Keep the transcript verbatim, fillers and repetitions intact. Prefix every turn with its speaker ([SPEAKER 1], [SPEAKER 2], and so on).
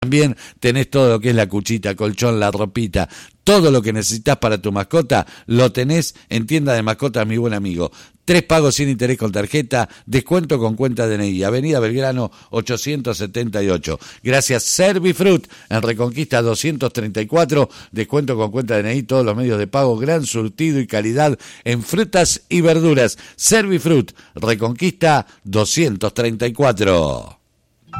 [SPEAKER 1] También tenés todo lo que es la cuchita, colchón, la ropita, todo lo que necesitas para tu mascota, lo tenés en Tienda de Mascotas, mi buen amigo. Tres pagos sin interés con tarjeta, descuento con cuenta D N I, Avenida Belgrano ochocientos setenta y ocho. Gracias Servifrut, en Reconquista doscientos treinta y cuatro, descuento con cuenta D N I, todos los medios de pago, gran surtido y calidad en frutas y verduras. Servifrut, Reconquista doscientos treinta y cuatro.